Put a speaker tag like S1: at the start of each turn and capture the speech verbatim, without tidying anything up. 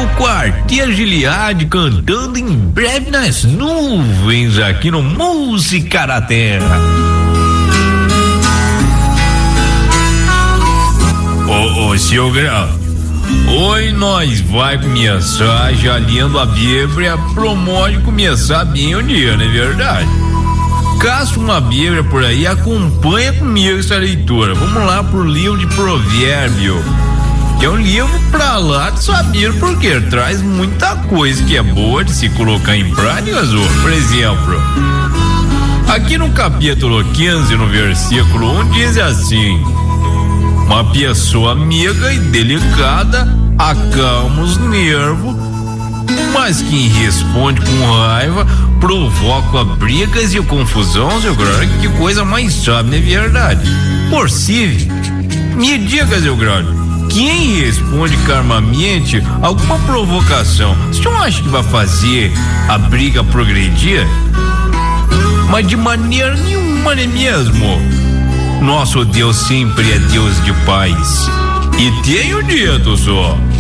S1: com a Artia Giliade cantando Em Breve nas Nuvens aqui no Música da Terra. Ô, ô, seu Grau, hoje nós vai começar já lendo a Bíblia, promove começar bem o dia, não é verdade? Caça uma Bíblia por aí, acompanha comigo essa leitura. Vamos lá pro livro de Provérbio, que é um livro pra lá de saber, porque traz muita coisa que é boa de se colocar em prática. Por exemplo, aqui no capítulo quinze, no versículo um, diz assim: uma pessoa amiga e delicada acalma os nervos, mas quem responde com raiva provoca brigas e confusão. Seu grande, que coisa mais sabe, não é verdade? Por si, me diga, seu grande, quem responde calmamente alguma provocação, você não acha que vai fazer a briga progredir? Mas de maneira nenhuma, não é mesmo? Nosso Deus sempre é Deus de paz. E tenho dito só,